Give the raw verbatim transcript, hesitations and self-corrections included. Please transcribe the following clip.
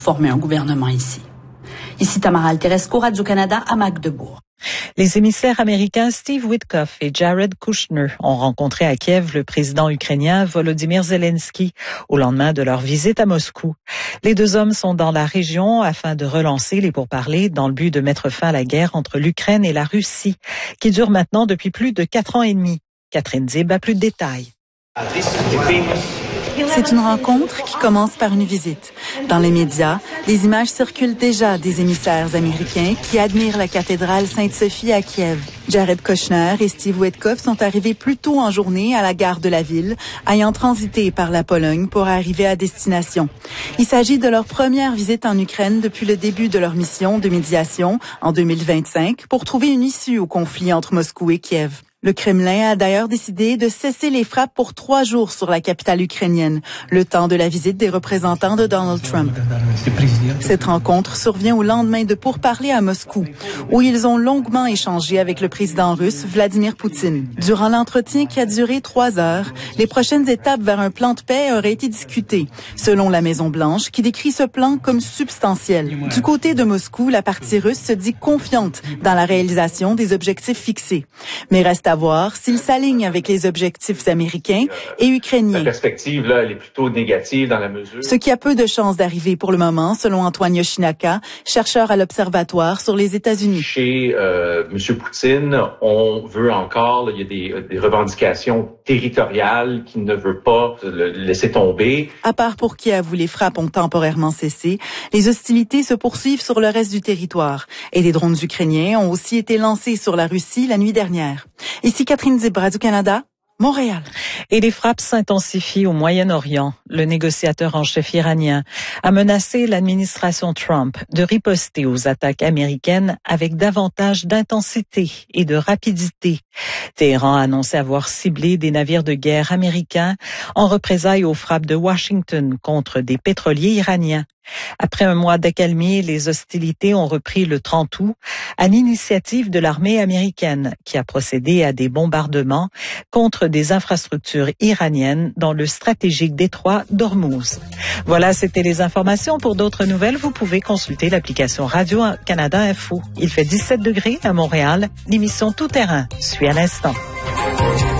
former un gouvernement ici. Ici Tamara Alterescu, Radio-Canada à Magdebourg. Les émissaires américains Steve Witkoff et Jared Kushner ont rencontré à Kiev le président ukrainien Volodymyr Zelensky au lendemain de leur visite à Moscou. Les deux hommes sont dans la région afin de relancer les pourparlers dans le but de mettre fin à la guerre entre l'Ukraine et la Russie, qui dure maintenant depuis plus de quatre ans et demi. Catherine Zib a plus de détails. C'est une rencontre qui commence par une visite. Dans les médias, des images circulent déjà des émissaires américains qui admirent la cathédrale Sainte-Sophie à Kiev. Jared Kushner et Steve Witkoff sont arrivés plus tôt en journée à la gare de la ville, ayant transité par la Pologne pour arriver à destination. Il s'agit de leur première visite en Ukraine depuis le début de leur mission de médiation en deux mille vingt-cinq pour trouver une issue au conflit entre Moscou et Kiev. Le Kremlin a d'ailleurs décidé de cesser les frappes pour trois jours sur la capitale ukrainienne, le temps de la visite des représentants de Donald Trump. Cette rencontre survient au lendemain de pourparlers à Moscou, où ils ont longuement échangé avec le président russe Vladimir Poutine. Durant l'entretien qui a duré trois heures, les prochaines étapes vers un plan de paix auraient été discutées, selon la Maison-Blanche, qui décrit ce plan comme substantiel. Du côté de Moscou, la partie russe se dit confiante dans la réalisation des objectifs fixés, mais reste à voir s'il s'aligne avec les objectifs américains et ukrainiens. La perspective, là, elle est plutôt négative dans la mesure. Ce qui a peu de chances d'arriver pour le moment, selon Antoine Yoshinaka, chercheur à l'Observatoire sur les États-Unis. Chez euh, M. Poutine, on veut encore, là, il y a des, des revendications territoriales qu'il ne veut pas le laisser tomber. À part pour Kiev où les frappes ont temporairement cessé, les hostilités se poursuivent sur le reste du territoire et des drones ukrainiens ont aussi été lancés sur la Russie la nuit dernière. Ici Catherine Zib, Radio-Canada, Montréal. Et les frappes s'intensifient au Moyen-Orient. Le négociateur en chef iranien a menacé l'administration Trump de riposter aux attaques américaines avec davantage d'intensité et de rapidité. Téhéran a annoncé avoir ciblé des navires de guerre américains en représailles aux frappes de Washington contre des pétroliers iraniens. Après un mois d'accalmie, les hostilités ont repris le trente août à l'initiative de l'armée américaine qui a procédé à des bombardements contre des infrastructures iraniennes dans le stratégique détroit d'Ormuz. Voilà, c'était les informations. Pour d'autres nouvelles, vous pouvez consulter l'application Radio-Canada Info. Il fait dix-sept degrés à Montréal. L'émission Tout Terrain suit à l'instant.